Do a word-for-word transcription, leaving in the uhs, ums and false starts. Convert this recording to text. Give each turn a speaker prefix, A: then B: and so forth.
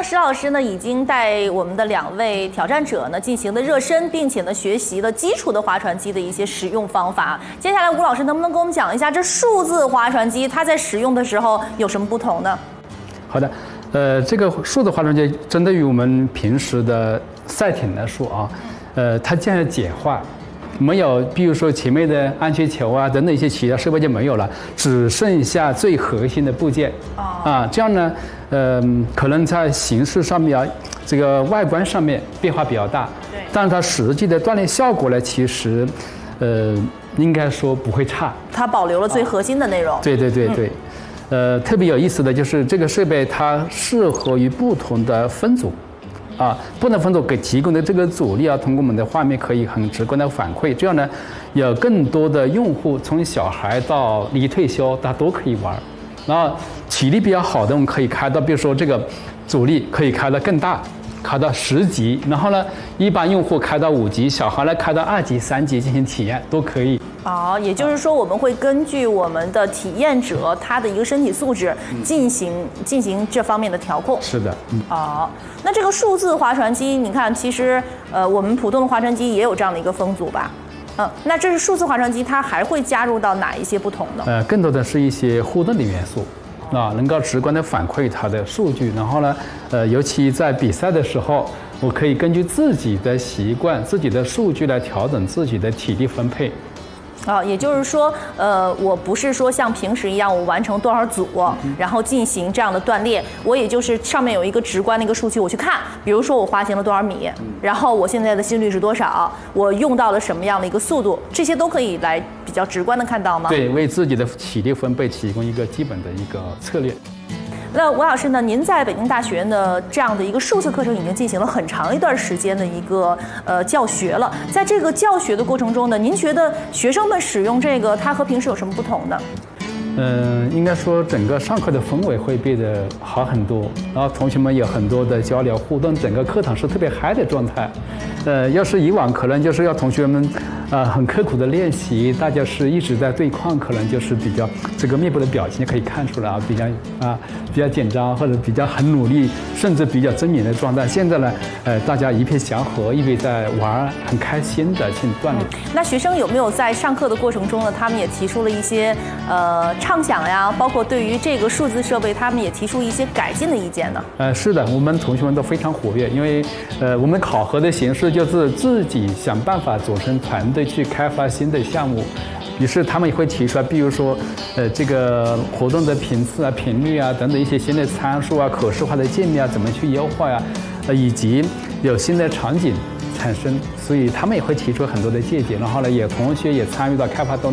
A: 石老师呢已经带我们的两位挑战者呢进行了热身，并且呢学习了基础的划船机的一些使用方法。接下来吴老师能不能跟我们讲一下这数字划船机它在使用的时候有什么不同呢？
B: 好的，呃，这个数字划船机针对于我们平时的赛艇来说啊，呃，它将要简化。没有，比如说前面的安全球啊等等一些其他设备就没有了，只剩下最核心的部件。啊，这样呢，呃，可能在形式上面啊，这个外观上面变化比较大。对。但是它实际的锻炼效果呢，其实，呃，应该说不会差。
A: 它保留了最核心的内容。啊、
B: 对对对对。嗯、呃，特别有意思的就是这个设备它适合于不同的分组。啊，不同分组给提供的这个阻力啊，通过我们的画面可以很直观的反馈，这样呢，有更多的用户从小孩到离退休，他都可以玩。然后体力比较好的，我们可以开到，比如说这个阻力可以开到更大，开到十级。然后呢，一般用户开到五级，小孩呢开到二级、三级进行体验都可以。
A: 哦，也就是说，我们会根据我们的体验者他的一个身体素质进行、嗯、进行这方面的调控。
B: 是的。嗯。
A: 哦，那这个数字划船机，你看，其实呃，我们普通的划船机也有这样的一个风阻吧？嗯，那这是数字划船机，它还会加入到哪一些不同呢？
B: 呃，更多的是一些互动的元素。啊，能够直观的反馈它的数据，然后呢，呃，尤其在比赛的时候，我可以根据自己的习惯、自己的数据来调整自己的体力分配。
A: 啊，也就是说，呃，我不是说像平时一样，我完成多少组，然后进行这样的锻炼，我也就是上面有一个直观的一个数据，我去看，比如说我滑行了多少米，然后我现在的心率是多少，我用到了什么样的一个速度，这些都可以来比较直观的看到吗？
B: 对，为自己的体力分配提供一个基本的一个策略。
A: 那吴老师呢？您在北京大学院的这样的一个数字课程已经进行了很长一段时间的一个呃教学了。在这个教学的过程中呢，您觉得学生们使用这个，它和平时有什么不同呢？
B: 嗯，应该说整个上课的氛围会变得好很多，然后同学们有很多的交流互动，整个课堂是特别嗨的状态。呃，要是以往可能就是要同学们啊、呃、很刻苦的练习，大家是一直在对抗，可能就是比较这个面部的表情就可以看出来啊，比较啊比较紧张或者比较很努力，甚至比较狰狞的状态。现在呢，呃，大家一片祥和，一边在玩，很开心的去锻炼。
A: 嗯、那学生有没有在上课的过程中呢，他们也提出了一些呃畅想呀，包括对于这个数字设备，他们也提出一些改进的意见呢？
B: 呃，是的，我们同学们都非常活跃，因为呃，我们考核的形式就是自己想办法组成团队去开发新的项目。于是他们也会提出来，比如说，呃，这个活动的频次啊、频率啊等等一些新的参数啊、可视化的界面啊，怎么去优化呀、啊？呃，以及有新的场景产生，所以他们也会提出很多的见解。然后呢，也同学也参与到开发中。